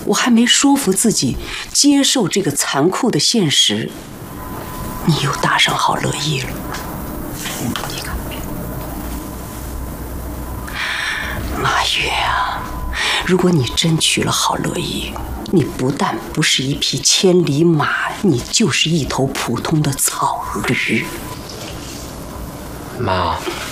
我还没说服自己接受这个残酷的现实，你又搭上郝乐意了。你看，马月啊，如果你真娶了郝乐意，你不但不是一匹千里马，你就是一头普通的草驴。 妈，